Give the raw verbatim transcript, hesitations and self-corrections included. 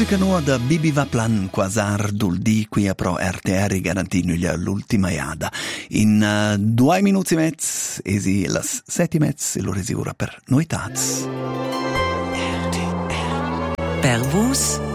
Musica nuova da Bibi Vaplan Quasar Duldi qui a Pro R T R garantino l'ultima iada. In uh, due minuti e mezzo, esi le sette e mezzo e lo resi ora per noitats. Per vos